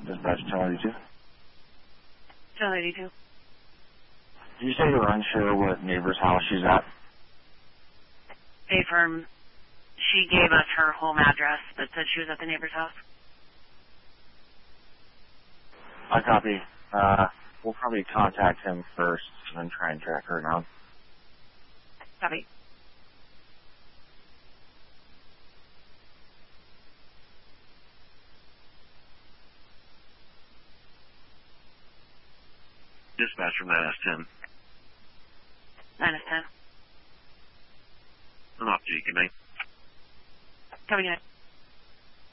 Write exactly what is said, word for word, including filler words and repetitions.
Dispatch ten eighty-two. ten eighty-two. Did you say you were unsure what neighbor's house she's at? A firm. She gave us her home address, but said she was at the neighbor's house. I copy. Uh, we'll probably contact him first and then try and track her down. Copy. Dispatch from nine S ten. nine S ten. I'm off to you. Good night. Coming in.